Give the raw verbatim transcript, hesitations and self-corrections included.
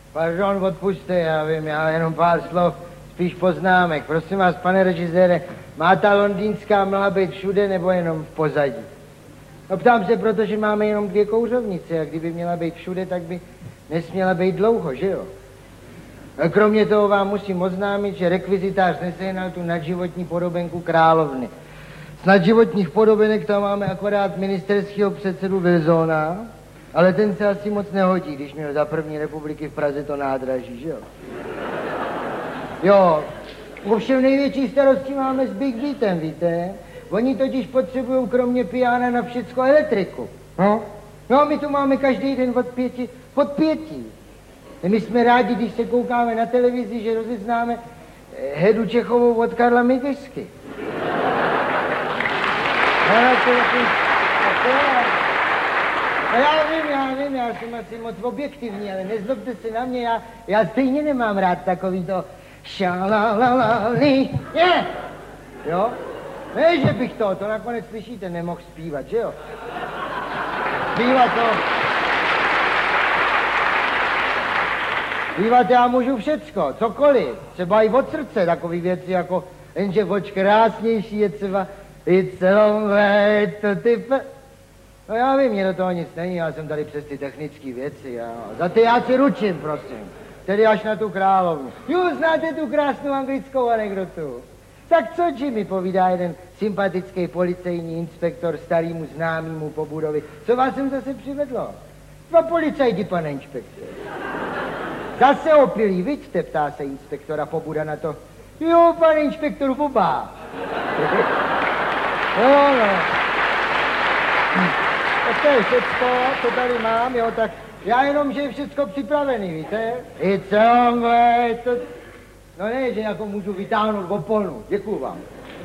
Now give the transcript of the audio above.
Pardon, odpuste, já vím, já jenom pár slov, spíš poznámek. Prosím vás, pane režisére, má ta londýnská mlha být všude nebo jenom v pozadí? No ptám se, protože máme jenom dvě kouřovnice a kdyby měla být všude, tak by nesměla být dlouho, že jo? A kromě toho vám musím oznámit, že rekvizitář nesehnal tu nadživotní podobenku královny. Z nadživotních podobenek tam máme akorát ministerského předsedu Wilsona, ale ten se asi moc nehodí, když měl za první republiky v Praze to nádraží, že jo? Jo, ovšem největší starosti máme s Big Beatem, víte? Oni totiž potřebují kromě piana na všecko elektriku. No, no my tu máme každý den od pěti, pod pětí. My jsme rádi, když se koukáme na televizi, že rozeznáme Hedu Čechovou od Karla Mityšsky. A já vím, já vím, já jsem asi moc objektivní, ale nezlobte se na mě, já, já stejně nemám rád takový to šalalalali, ne, jo? Ne, že bych to, to nakonec slyšíte, nemohl zpívat, že jo? Zpívat to. Zpívat já můžu všecko, cokoliv, třeba i od srdce, takový věci jako, jenže oč krásnější je třeba i celé to typ. No já vím, mě do toho nic není, já jsem tady přes ty technické věci, já, za ty já si ručím, prosím. Tedy až na tu královnu. Jo, znáte tu krásnou anglickou anekdotu? Tak co, Jimmy, povídá jeden sympatický policejní inspektor starýmu známýmu po budově. Co vás sem zase přivedlo? Dva policajti, pane inspektor. Zase opilí, vidíte, ptá se inspektora Pobuda na to. Jo, pane inspektor, oba. Jo, no. Tak to je všecko, co tady mám, jo, tak já jenom, že je všecko připravený, víte? I co, to... No ne, že jako můžu vytáhnout oponu, děkuju vám.